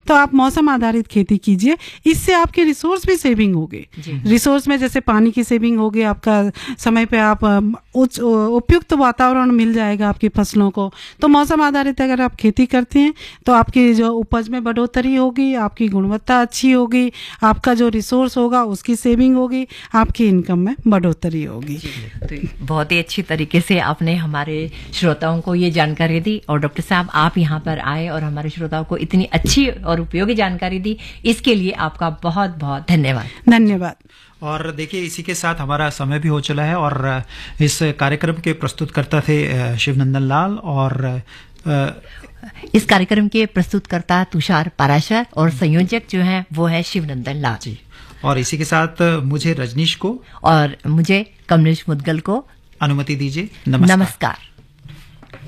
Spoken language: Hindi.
तो आप मौसम आधारित खेती कीजिए। इससे आपकी रिसोर्स भी सेविंग होगी। रिसोर्स में जैसे पानी की सेविंग होगी, आपका समय पे आप उपयुक्त वातावरण मिल जाएगा आपकी फसलों को। तो मौसम आधारित अगर आप खेती करते हैं तो आपकी जो उपज में बढ़ोतरी होगी, आपकी गुणवत्ता अच्छी होगी, आपका जो रिसोर्स होगा उसकी सेविंग होगी, आपकी इनकम में बढ़ोतरी होगी। तो बहुत ही अच्छी तरीके से आपने हमारे श्रोताओं को ये जानकारी दी, और डॉक्टर साहब आप यहाँ पर आए और हमारे श्रोताओं को इतनी अच्छी और उपयोगी जानकारी दी, इसके लिए आपका बहुत बहुत धन्यवाद। धन्यवाद। और देखिए, इसी के साथ हमारा समय भी हो चला है, और इस कार्यक्रम के प्रस्तुतकर्ता थे शिवनंदन लाल, और इस कार्यक्रम के प्रस्तुतकर्ता तुषार पाराशर, और संयोजक जो हैं वो है शिवनंदन लाल जी। और इसी के साथ मुझे रजनीश को और मुझे कमलेश मुदगल को अनुमति दीजिए। नमस्कार।